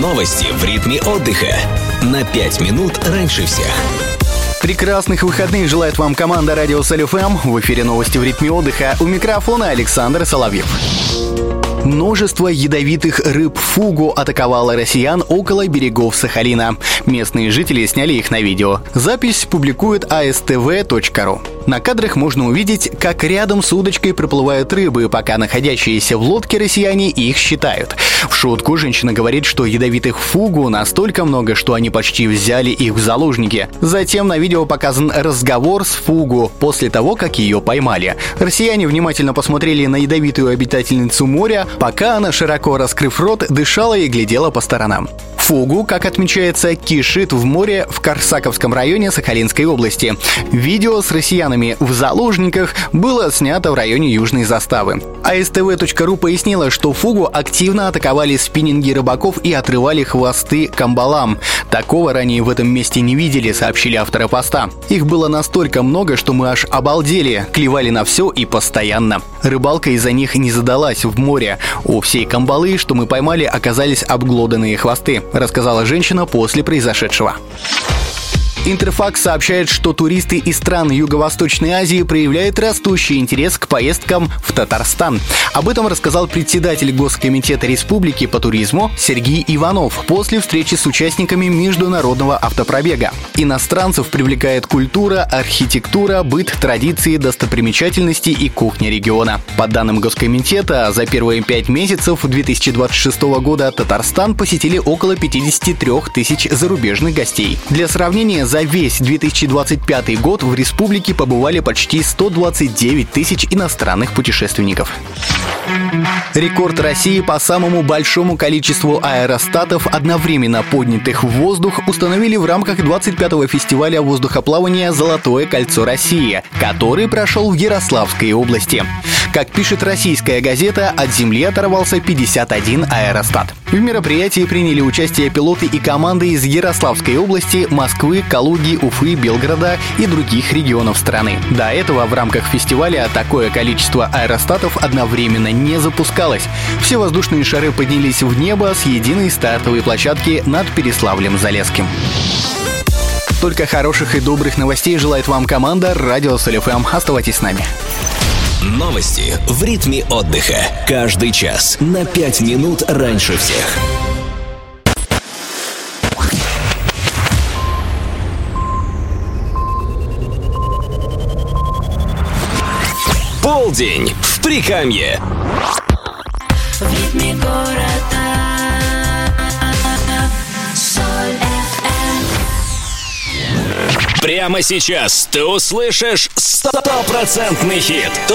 Новости в ритме отдыха. На 5 минут раньше всех. Прекрасных выходных желает вам команда Радио Салюфм. В эфире новости в ритме отдыха. У микрофона Александр Соловьев. Множество ядовитых рыб фугу атаковало россиян около берегов Сахалина. Местные жители сняли их на видео. Запись публикует astv.ru. На кадрах можно увидеть, как рядом с удочкой проплывают рыбы, пока находящиеся в лодке россияне их считают. В шутку женщина говорит, что ядовитых фугу настолько много, что они почти взяли их в заложники. Затем на видео показан разговор с фугу после того, как ее поймали. Россияне внимательно посмотрели на ядовитую обитательницу моря, пока она, широко раскрыв рот, дышала и глядела по сторонам. Фугу, как отмечается, кишит в море в Корсаковском районе Сахалинской области. Видео с россиянами в заложниках было снято в районе Южной заставы. astv.ru пояснила, что фугу активно атаковали спиннинги рыбаков и отрывали хвосты камбалам. Такого ранее в этом месте не видели, сообщили авторы поста. Их было настолько много, что мы аж обалдели, клевали на все и постоянно. Рыбалка из-за них не задалась в море. У всей камбалы, что мы поймали, оказались обглоданные хвосты, рассказала женщина после произошедшего. Интерфакс сообщает, что туристы из стран Юго-Восточной Азии проявляют растущий интерес к поездкам в Татарстан. Об этом рассказал председатель Госкомитета Республики по туризму Сергей Иванов после встречи с участниками международного автопробега. Иностранцев привлекает культура, архитектура, быт, традиции, достопримечательности и кухня региона. По данным Госкомитета, за первые 5 месяцев 2026 года Татарстан посетили около 53 тысяч зарубежных гостей. Для сравнения, за весь 2025 год в республике побывали почти 129 тысяч иностранных путешественников. Рекорд России по самому большому количеству аэростатов, одновременно поднятых в воздух, установили в рамках 25-го фестиваля воздухоплавания «Золотое кольцо России», который прошел в Ярославской области. Как пишет российская газета, от земли оторвался 51 аэростат. В мероприятии приняли участие пилоты и команды из Ярославской области, Москвы, Калуги, Уфы, Белгорода и других регионов страны. До этого в рамках фестиваля такое количество аэростатов одновременно не запускалось. Все воздушные шары поднялись в небо с единой стартовой площадки над Переславлем-Залесским. Только хороших и добрых новостей желает вам команда Радио Салюфм. Оставайтесь с нами. Новости в ритме отдыха. Каждый час на 5 минут раньше всех. Полдень в Прикамье. В ритме города. Соль FM. Прямо сейчас ты услышишь 100% хит.